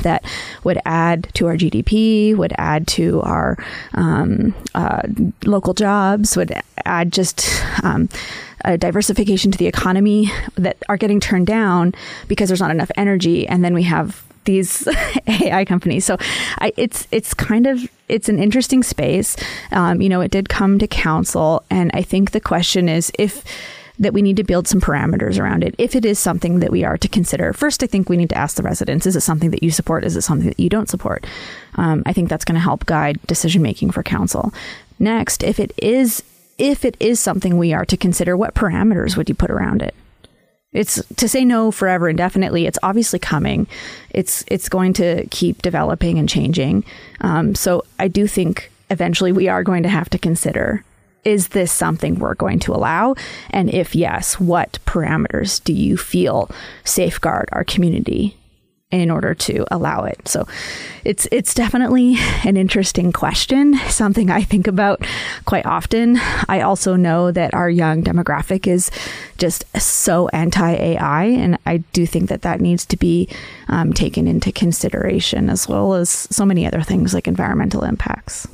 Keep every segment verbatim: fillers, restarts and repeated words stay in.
that would add to our G D P, would add to our um, uh, local jobs, would add just um, a diversification to the economy that are getting turned down because there's not enough energy. And then we have these A I companies. So I, it's it's kind of, it's an interesting space. Um, you know, it did come to council. And I think the question is if that we need to build some parameters around it. If it is something that we are to consider, first, I think we need to ask the residents, is it something that you support? Is it something that you don't support? Um, I think that's going to help guide decision making for council. Next, if it is if it is something we are to consider, what parameters would you put around it? It's to say no forever indefinitely. It's obviously coming. It's it's going to keep developing and changing. Um, so I do think eventually we are going to have to consider, is this something we're going to allow? And if yes, what parameters do you feel safeguard our community in order to allow it? So it's it's definitely an interesting question, something I think about quite often. I also know that our young demographic is just so anti-A I, and I do think that that needs to be um, taken into consideration, as well as so many other things like environmental impacts.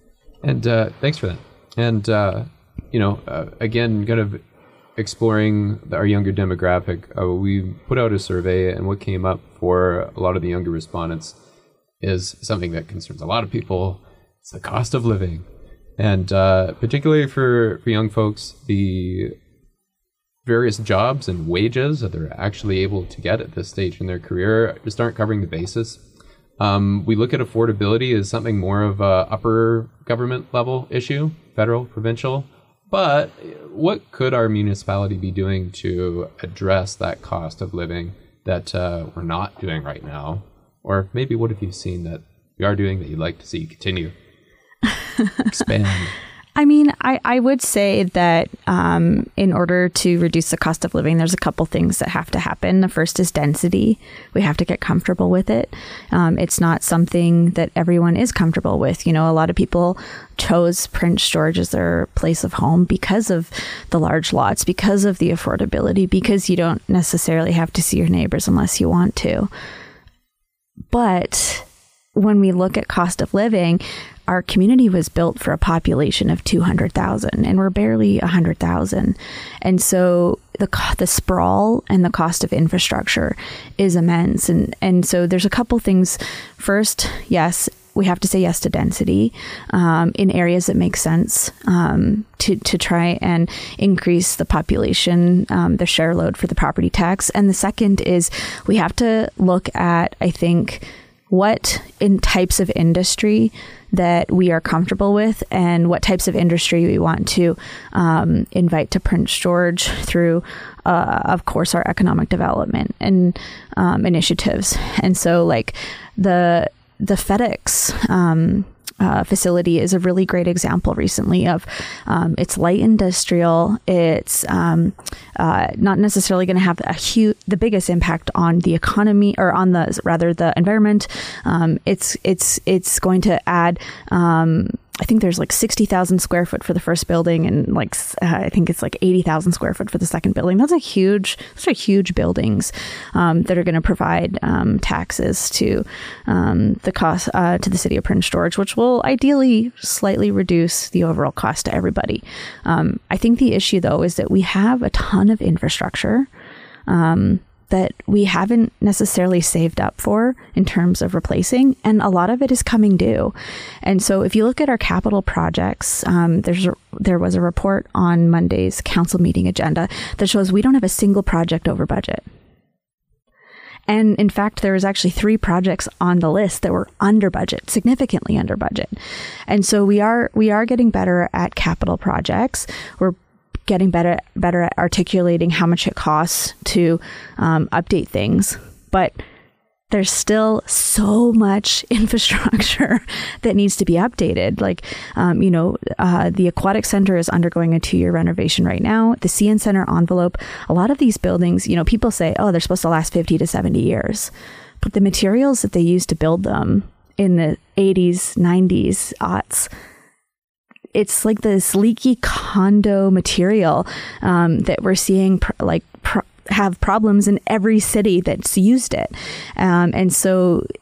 And uh, thanks for that. And, uh, you know, uh, again, kind of exploring our younger demographic, uh, we put out a survey, and what came up for a lot of the younger respondents is something that concerns a lot of people. It's the cost of living. And uh, particularly for, for young folks, the various jobs and wages that they're actually able to get at this stage in their career just aren't covering the basis. Um, we look at affordability as something more of a upper government level issue, federal, provincial. But what could our municipality be doing to address that cost of living that uh, we're not doing right now? Or maybe what have you seen that we are doing that you'd like to see continue? Expand. I mean, I, I would say that um, in order to reduce the cost of living, there's a couple things that have to happen. The first is density. We have to get comfortable with it. Um, it's not something that everyone is comfortable with. You know, a lot of people chose Prince George as their place of home because of the large lots, because of the affordability, because you don't necessarily have to see your neighbors unless you want to. But when we look at cost of living, our community was built for a population of two hundred thousand, and we're barely one hundred thousand. And so the the sprawl and the cost of infrastructure is immense. And, and so there's a couple things. First, yes, we have to say yes to density um, in areas that make sense um, to, to try and increase the population, um, the share load for the property tax. And the second is we have to look at, I think, what in types of industry that we are comfortable with and what types of industry we want to um, invite to Prince George through, uh, of course, our economic development and um, initiatives. And so like the the FedEx um, uh, facility is a really great example recently of um, it's light industrial. It's um, uh, not necessarily going to have a huge, the biggest impact on the economy or on the rather the environment. Um, it's it's it's going to add. Um, I think there's like sixty thousand square foot for the first building, and like uh, I think it's like eighty thousand square foot for the second building. Those are huge. Those are huge buildings um, that are going to provide um, taxes to um, the cost uh, to the city of Prince George, which will ideally slightly reduce the overall cost to everybody. Um, I think the issue though is that we have a ton of infrastructure Um, that we haven't necessarily saved up for in terms of replacing, and a lot of it is coming due. And so if you look at our capital projects, um, there's a, there was a report on Monday's council meeting agenda that shows we don't have a single project over budget. And in fact, there was actually three projects on the list that were under budget, significantly under budget. And so we are we are getting better at capital projects. We're getting better better at articulating how much it costs to um, update things. But there's still so much infrastructure that needs to be updated. Like, um, you know, uh, the Aquatic Center is undergoing a two-year renovation right now. The C N Center envelope, a lot of these buildings, you know, people say, oh, they're supposed to last fifty to seventy years. But the materials that they used to build them in the eighties, nineties, aughts, it's like this leaky condo material um, that we're seeing pr- like pr- have problems in every city that's used it. Um, and so